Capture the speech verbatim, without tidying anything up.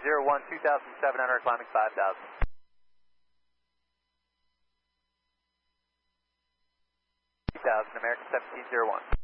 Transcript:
zero one, two thousand seven hundred, climbing five thousand. two thousand, American seventeen zero one.